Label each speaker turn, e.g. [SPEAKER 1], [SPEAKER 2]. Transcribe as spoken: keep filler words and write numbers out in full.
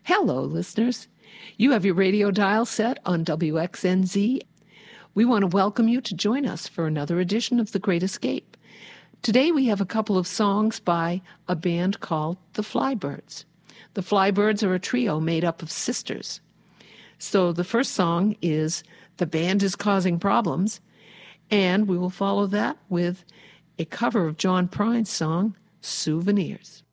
[SPEAKER 1] Hello, listeners. You have your radio dial set on W X N Z. We want to welcome you to join us for another edition of The Great Escape. Today we have a couple of songs by a band called The Flybirds. The Flybirds are a trio made up of sisters. So the first song is The Band is Causing Problems, and we will follow that with a cover of John Prine's song, Souvenirs.